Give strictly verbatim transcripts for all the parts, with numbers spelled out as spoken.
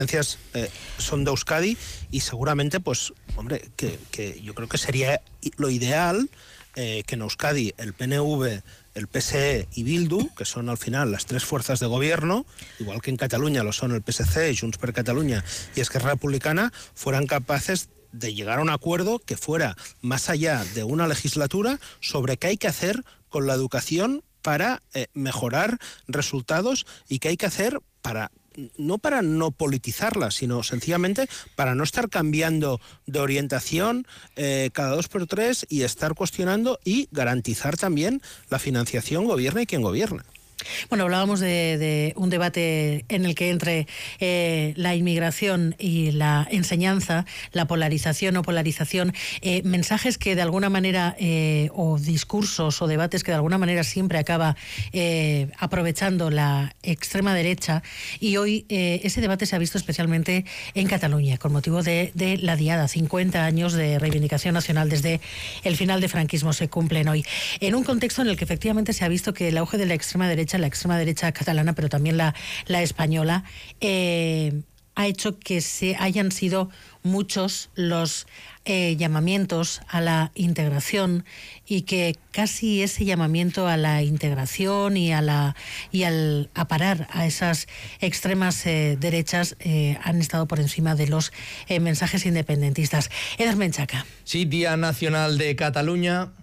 Eh, son de Euskadi y seguramente, pues, hombre, que, que yo creo que sería lo ideal eh, que en Euskadi el P N V, el P S E y Bildu, que son al final las tres fuerzas de gobierno, igual que en Cataluña lo son el P S C, Junts per Catalunya y Esquerra Republicana, fueran capaces de llegar a un acuerdo que fuera más allá de una legislatura sobre qué hay que hacer con la educación para eh, mejorar resultados y qué hay que hacer para, no para no politizarla, sino sencillamente para no estar cambiando de orientación eh, cada dos por tres y estar cuestionando y garantizar también la financiación gobierna y quien gobierna. Bueno, hablábamos de, de un debate en el que entre eh, la inmigración y la enseñanza, la polarización o polarización, eh, mensajes que de alguna manera, eh, o discursos o debates que de alguna manera siempre acaba eh, aprovechando la extrema derecha, y hoy eh, ese debate se ha visto especialmente en Cataluña, con motivo de, de la Diada, cincuenta años de reivindicación nacional desde el final del franquismo se cumplen hoy, en un contexto en el que efectivamente se ha visto que el auge de la extrema derecha, la extrema derecha catalana, pero también la, la española, eh, ha hecho que se hayan sido muchos los eh, llamamientos a la integración, y que casi ese llamamiento a la integración y a la y al a parar a esas extremas eh, derechas eh, han estado por encima de los eh, mensajes independentistas. Eder Menchaca. Sí, Día Nacional de Cataluña,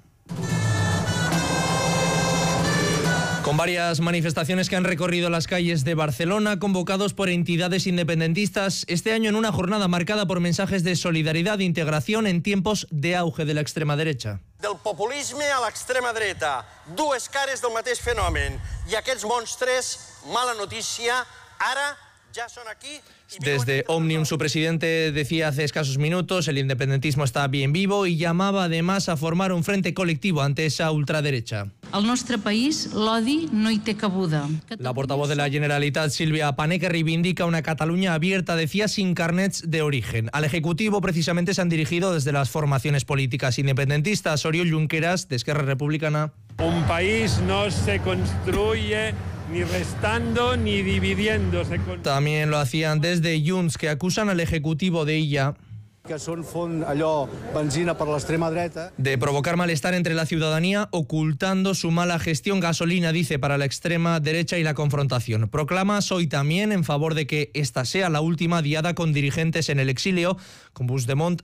con varias manifestaciones que han recorrido las calles de Barcelona, convocados por entidades independentistas, este año en una jornada marcada por mensajes de solidaridad e integración en tiempos de auge de la extrema derecha. Del populisme a l'extrema dreta, dues cares del mateix fenomen, i aquests monstres, mala notícia, ara ya son aquí. Desde Òmnium, su presidente decía hace escasos minutos, el independentismo está bien vivo, y llamaba además a formar un frente colectivo ante esa ultraderecha. Al nostre país l'odi no hi té cabuda. La portavoz de la Generalitat, Sílvia Paneque, reivindica una Cataluña abierta, decía, sin carnets de origen. Al Ejecutivo precisamente se han dirigido desde las formaciones políticas independentistas. Oriol Junqueras, de Esquerra Republicana. Un país no se construye ni restando ni dividiéndose. También lo hacían desde Junts, que acusan al Ejecutivo de illa que són font allò benzina per l'extrema dreta, de provocar malestar entre la ciudadanía, ocultando su mala gestión, gasolina, dice, para la extrema derecha y la confrontación. Proclama hoy también en favor de que esta sea la última diada con dirigentes en el exilio, con Puigdemont